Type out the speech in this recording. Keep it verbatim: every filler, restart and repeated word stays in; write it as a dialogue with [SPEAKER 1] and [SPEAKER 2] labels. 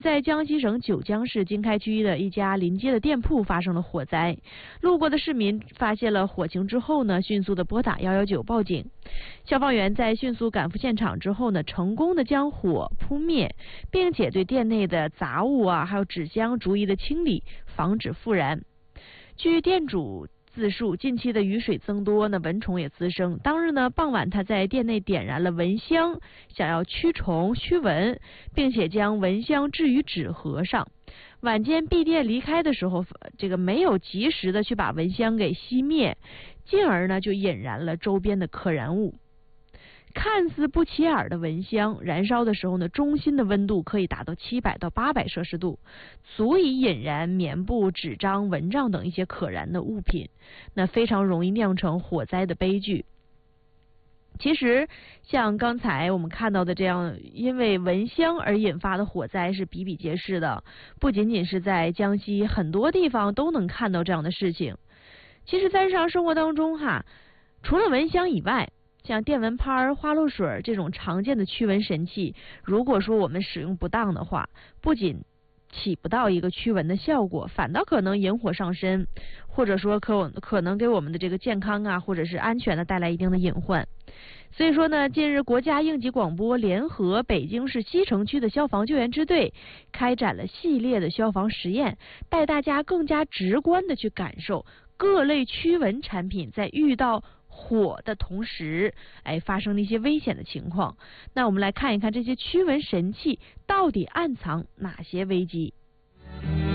[SPEAKER 1] 在江西省九江市经开区的一家临街的店铺发生了火灾，路过的市民发现了火情之后呢，迅速的拨打一一九报警。消防员在迅速赶赴现场之后呢，成功的将火扑灭，并且对店内的杂物啊，还有纸箱逐一的清理，防止复燃。据店主自述，近期的雨水增多呢，蚊虫也滋生。当日呢，傍晚他在店内点燃了蚊香，想要驱虫驱蚊，并且将蚊香置于纸盒上。晚间闭店离开的时候，这个没有及时的去把蚊香给熄灭，进而呢就引燃了周边的可燃物。看似不起眼的蚊香，燃烧的时候呢，中心的温度可以达到七百到八百摄氏度，足以引燃棉布、纸张、蚊帐等一些可燃的物品，那非常容易酿成火灾的悲剧。其实，像刚才我们看到的这样，因为蚊香而引发的火灾是比比皆是的，不仅仅是在江西，很多地方都能看到这样的事情。其实，在日常生活当中哈，除了蚊香以外，像电蚊拍、花露水这种常见的驱蚊神器，如果说我们使用不当的话，不仅起不到一个驱蚊的效果，反倒可能引火上身，或者说可可能给我们的这个健康啊，或者是安全的带来一定的隐患。所以说呢，近日国家应急广播联合北京市西城区的消防救援支队开展了系列的消防实验，带大家更加直观的去感受各类驱蚊产品在遇到火的同时，哎，发生了一些危险的情况。那我们来看一看这些驱蚊神器到底暗藏哪些危机。